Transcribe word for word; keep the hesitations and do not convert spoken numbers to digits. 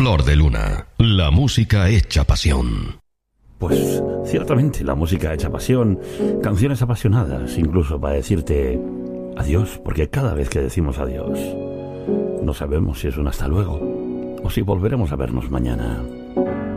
Flor de Luna, la música hecha pasión. Pues ciertamente la música hecha pasión, canciones apasionadas, incluso para decirte adiós, porque cada vez que decimos adiós, no sabemos si es un hasta luego o si volveremos a vernos mañana.